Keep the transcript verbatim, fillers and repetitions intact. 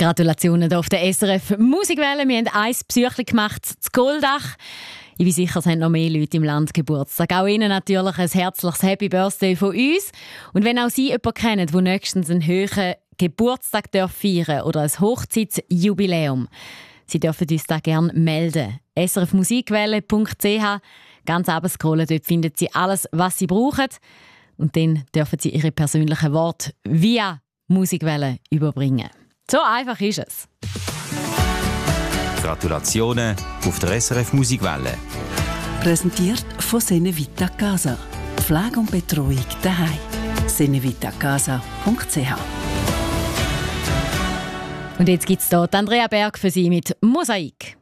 Gratulationen hier auf der S R F Musikwelle. Wir haben ein Psychli gemacht, das Goldach. Ich bin sicher, es haben noch mehr Leute im Land Geburtstag. Auch Ihnen natürlich ein herzliches Happy Birthday von uns. Und wenn auch Sie jemanden kennen, der nächstens einen höheren Geburtstag feiern darf oder ein Hochzeitsjubiläum, Sie dürfen uns da gerne melden. s r f musikwelle punkt c h. Ganz runterscrollen, dort finden Sie alles, was Sie brauchen. Und dann dürfen Sie Ihre persönlichen Worte via Musikwelle überbringen. So einfach ist es. Gratulationen auf der S R F Musikwelle. Präsentiert von Senevita Casa. Pflege und Betreuung daheim. senevita casa punkt c h. Und jetzt gibt es hier Andrea Berg für Sie mit Mosaik.